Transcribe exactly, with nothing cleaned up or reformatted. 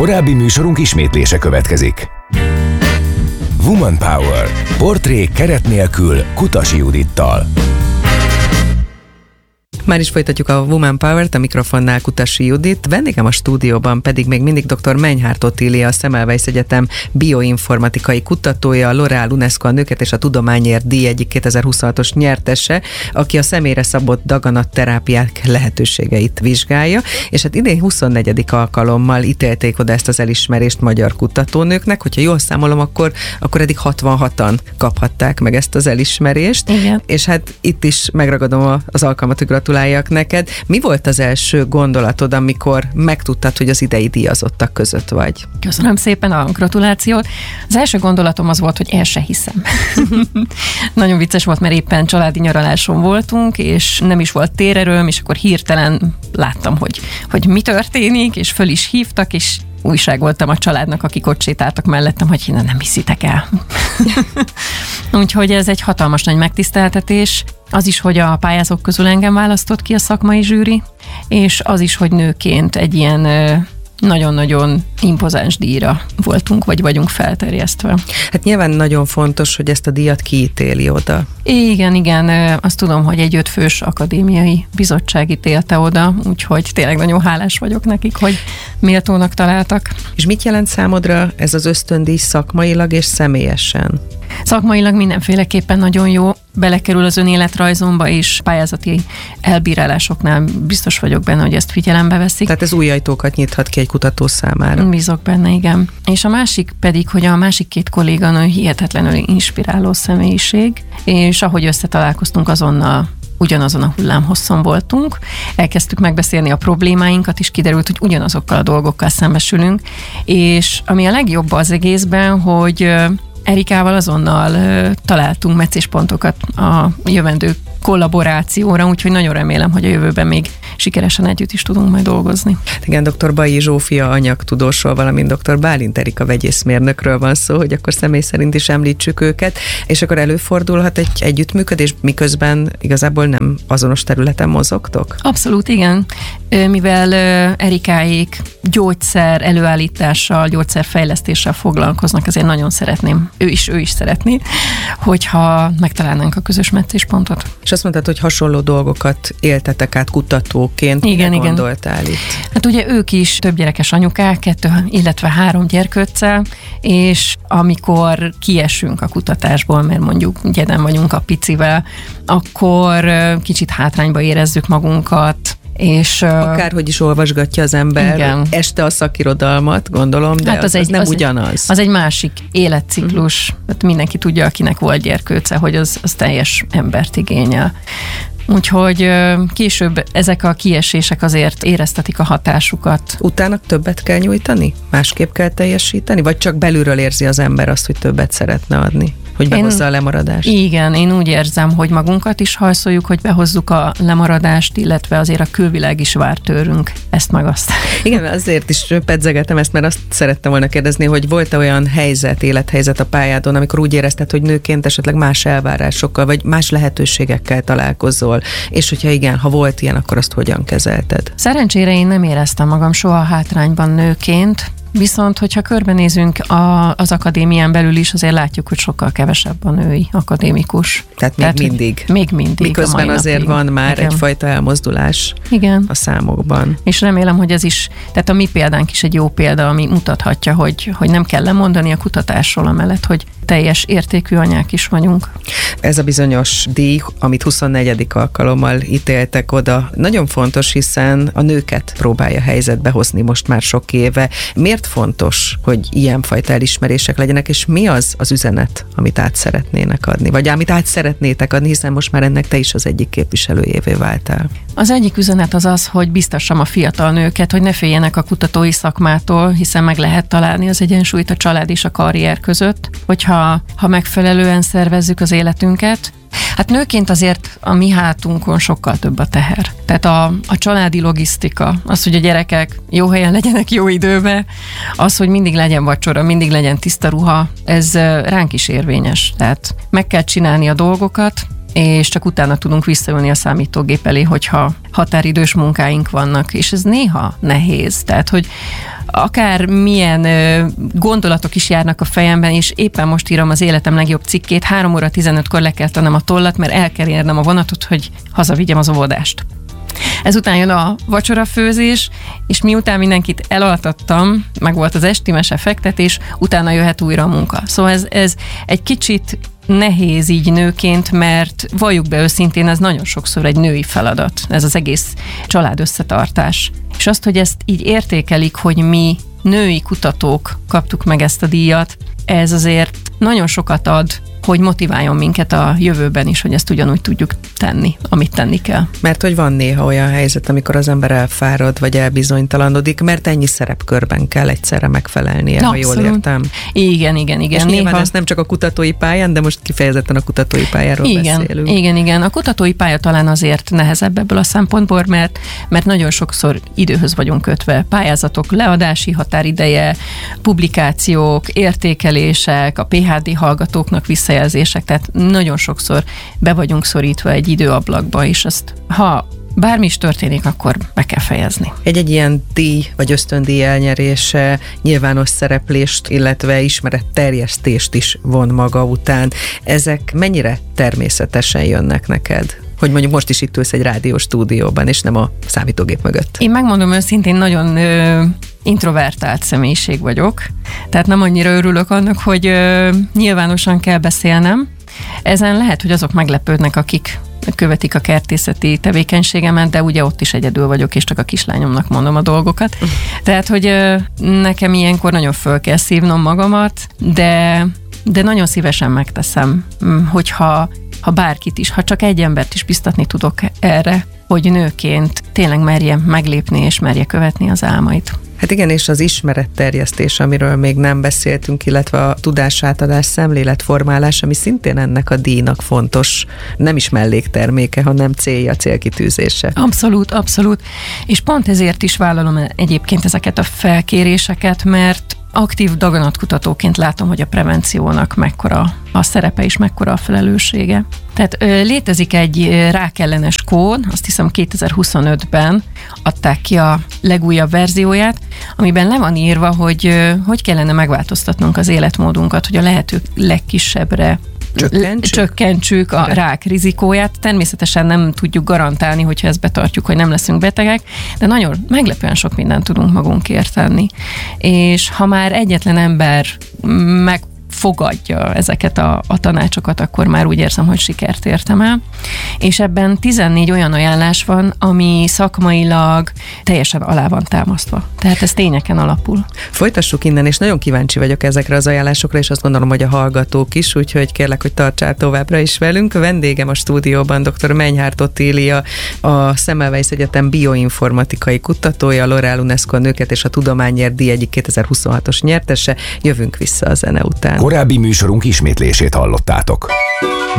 Korábbi műsorunk ismétlése következik. Woman Power. Portré keret nélkül Kutasi Judittal. Már is folytatjuk a Woman Power-t, a mikrofonnál Kutasi Judit. Vendégem a stúdióban pedig még mindig dr. Menyhárt Otília, a Semmelweis Egyetem bioinformatikai kutatója, a L'Oréal UNESCO a nőket és a tudományért díj egyik kétezer-huszonhatos nyertese, aki a személyre szabott daganatterápiák lehetőségeit vizsgálja, és hát idén huszonnegyedik alkalommal ítélték oda ezt az elismerést magyar kutatónőknek. Hogyha jól számolom, akkor, akkor eddig hatvanhatan kaphatták meg ezt az elismerést. Igen. És hát itt is megragadom az alkalmat, hogy gratuláljak neked. Mi volt az első gondolatod, amikor megtudtad, hogy az idei díjazottak között vagy? Köszönöm szépen a gratulációt. Az első gondolatom az volt, hogy el se hiszem. Nagyon vicces volt, mert éppen családi nyaraláson voltunk, és nem is volt térerőm, és akkor hirtelen láttam, hogy, hogy mi történik, és föl is hívtak, és újságoltam a családnak, akik ott sétáltak mellettem, hogy innen nem hiszitek el. Úgyhogy ez egy hatalmas nagy megtiszteltetés. Az is, hogy a pályázók közül engem választott ki a szakmai zsűri, és az is, hogy nőként egy ilyen nagyon-nagyon impozáns díjra voltunk, vagy vagyunk felterjesztve. Hát nyilván nagyon fontos, hogy ezt a díjat kiítéli oda. Igen, igen, azt tudom, hogy egy ötfős akadémiai bizottság ítélte oda, úgyhogy tényleg nagyon hálás vagyok nekik, hogy méltónak találtak. És mit jelent számodra ez az ösztöndíj szakmailag és személyesen? Szakmailag mindenféleképpen nagyon jó, belekerül az önéletrajzomba, és pályázati elbírálásoknál biztos vagyok benne, hogy ezt figyelembe veszik. Tehát ez új ajtókat nyithat ki egy kutató számára. Bízok benne, igen. És a másik pedig, hogy a másik két kolléganő hihetetlenül inspiráló személyiség, és ahogy összetalálkoztunk, azonnal ugyanazon a hullámhosszon voltunk. Elkezdtük megbeszélni a problémáinkat, és kiderült, hogy ugyanazokkal a dolgokkal szembesülünk, és ami a legjobb az egészben, hogy Erikával azonnal uh, találtunk meccéspontokat a jövendő kollaborációra, úgyhogy nagyon remélem, hogy a jövőben még sikeresen együtt is tudunk majd dolgozni. Igen, dr. Bailly Zsófia anyagtudósról, valamint dr. Bálint Erika vegyészmérnökről van szó, hogy akkor személy szerint is említsük őket, és akkor előfordulhat egy együttműködés, miközben igazából nem azonos területen mozogtok? Abszolút, igen. Mivel Erikáék gyógyszer előállítással, gyógyszerfejlesztéssel foglalkoznak, azért nagyon szeretném, ő is, ő is szeretné, hogyha megtalálnánk a közös meccéspontot. És azt mondtad, hogy hasonló dolgokat éltetek át kutatóként. Igen, igen. Gondoltál itt? Hát ugye ők is több gyerekes anyukák, kettő, illetve három gyerkőccel, és amikor kiesünk a kutatásból, mert mondjuk ugye nem vagyunk a picivel, akkor kicsit hátrányba érezzük magunkat, és akárhogy is olvasgatja az ember, igen, este a szakirodalmat, gondolom, de hát az, az, egy, az nem az ugyanaz. Az egy másik életciklus. Mm. Hát mindenki tudja, akinek volt gyerkőce, hogy az, az teljes embert igényel. Úgyhogy később ezek a kiesések azért éreztetik a hatásukat. Utána többet kell nyújtani? Másképp kell teljesíteni? Vagy csak belülről érzi az ember azt, hogy többet szeretne adni? Hogy behozza én, a lemaradást? Igen, én úgy érzem, hogy magunkat is hajszoljuk, hogy behozzuk a lemaradást, illetve azért a külvilág is vár tőlünk ezt meg azt. Igen, azért is pedzegetem ezt, mert azt szerettem volna kérdezni, hogy volt-e olyan helyzet, élethelyzet a pályádon, amikor úgy érezted, hogy nőként esetleg más elvárásokkal, vagy más lehetőségekkel találkozol, és hogyha igen, ha volt ilyen, akkor azt hogyan kezelted? Szerencsére én nem éreztem magam soha hátrányban nőként, viszont, hogyha körbenézünk a, az akadémián belül is, azért látjuk, hogy sokkal kevesebb a női akadémikus. Tehát még Tehát, mindig. Még mindig. Miközben azért napig van már igen, egyfajta elmozdulás igen, a számokban. És remélem, hogy ez is, tehát a mi példánk is egy jó példa, ami mutathatja, hogy, hogy nem kell lemondani a kutatásról amellett, hogy teljes értékű anyák is vagyunk. Ez a bizonyos díj, amit huszonnegyedik alkalommal ítéltek oda, nagyon fontos, hiszen a nőket próbálja helyzetbe hozni most már sok éve. Miért fontos, hogy ilyenfajta elismerések legyenek, és mi az az üzenet, amit át szeretnének adni? Vagy amit át szeretnétek adni, hiszen most már ennek te is az egyik képviselőjévé váltál. Az egyik üzenet az az, hogy biztassam a fiatal nőket, hogy ne féljenek a kutatói szakmától, hiszen meg lehet találni az egyensúlyt a család és a karrier között, hogyha ha megfelelően szervezzük az életünket. Hát nőként azért a mi hátunkon sokkal több a teher. Tehát a, a családi logisztika, az, hogy a gyerekek jó helyen legyenek jó időben, az, hogy mindig legyen vacsora, mindig legyen tiszta ruha, ez ránk is érvényes. Tehát meg kell csinálni a dolgokat, és csak utána tudunk visszajönni a számítógép elé, hogyha határidős munkáink vannak, és ez néha nehéz. Tehát, hogy akár milyen ö, gondolatok is járnak a fejemben, és éppen most írom az életem legjobb cikkét, három óra tizenötkor le kell tennem a tollat, mert el kell érnem a vonatot, hogy hazavigyem az óvodást. Ezután jön a vacsorafőzés, és miután mindenkit elaltattam, meg volt az esti mese fektetés, utána jöhet újra a munka. Szóval ez, ez egy kicsit nehéz így nőként, mert valljuk be őszintén, ez nagyon sokszor egy női feladat, ez az egész család összetartás. És azt, hogy ezt így értékelik, hogy mi női kutatók kaptuk meg ezt a díjat, ez azért nagyon sokat ad, hogy motiváljon minket a jövőben is, hogy ezt ugyanúgy tudjuk tenni, amit tenni kell. Mert hogy van néha olyan helyzet, amikor az ember elfárad, vagy elbizonytalanodik, mert ennyi szerepkörben kell egyszerre megfelelnie, ha jól értem. Igen, igen, igen. És néha... nyilván ez nem csak a kutatói pályán, de most kifejezetten a kutatói pályáról igen, beszélünk. Igen, igen. A kutatói pálya talán azért nehezebb ebből a szempontból, mert, mert nagyon sokszor időhöz vagyunk kötve. Pályázatok leadási határideje, publikációk, értékelések, a pé há dé hallgatóknak visszajelzések, tehát nagyon sokszor be vagyunk szorítva egy időablakba, és ezt, ha bármi is történik, akkor be kell fejezni. Egy-egy ilyen díj vagy ösztöndíj elnyerése nyilvános szereplést, illetve ismeretterjesztést is von maga után. Ezek mennyire természetesen jönnek neked? Hogy mondjuk most is itt ülsz egy rádió stúdióban, és nem a számítógép mögött. Én megmondom őszintén, nagyon ö, introvertált személyiség vagyok, tehát nem annyira örülök annak, hogy ö, nyilvánosan kell beszélnem. Ezen lehet, hogy azok meglepődnek, akik követik a kertészeti tevékenységemet, de ugye ott is egyedül vagyok, és csak a kislányomnak mondom a dolgokat. Tehát, hogy ö, nekem ilyenkor nagyon föl kell szívnom magamat, de, de nagyon szívesen megteszem, hogyha ha bárkit is, ha csak egy embert is biztatni tudok erre, hogy nőként tényleg merje meglépni és merje követni az álmait. Hát igen, és az ismeretterjesztés, amiről még nem beszéltünk, illetve a tudásátadás, szemléletformálás, ami szintén ennek a díjnak fontos, nem is mellékterméke, hanem célja, célkitűzése. Abszolút, abszolút. És pont ezért is vállalom egyébként ezeket a felkéréseket, mert aktív daganatkutatóként látom, hogy a prevenciónak mekkora a szerepe és mekkora a felelőssége. Tehát ö, létezik egy rákellenes kód, azt hiszem kétezer-huszonötben adták ki a legújabb verzióját, amiben le van írva, hogy ö, hogy kellene megváltoztatnunk az életmódunkat, hogy a lehető legkisebbre Csökkentsük? Csökkentsük a rák rizikóját. Természetesen nem tudjuk garantálni, hogyha ezt betartjuk, hogy nem leszünk betegek, de nagyon meglepően sok mindent tudunk magunkért tenni. És ha már egyetlen ember meg fogadja ezeket a, a tanácsokat, akkor már úgy érzem, hogy sikert értem el. És ebben tizennégy olyan ajánlás van, ami szakmailag teljesen alá van támasztva. Tehát ez tényeken alapul. Folytassuk innen, és nagyon kíváncsi vagyok ezekre az ajánlásokra, és azt gondolom, hogy a hallgatók is, úgyhogy kérlek, hogy tartsál továbbra is velünk. A vendégem a stúdióban dr. Menyhárt Otília, a Semmelweis Egyetem bioinformatikai kutatója, a L'Oréal UNESCO Nőket és a Tudományért díj egyik kétezer-huszonhatos nyertese. Jövünk vissza a zene után. Korábbi műsorunk ismétlését hallottátok.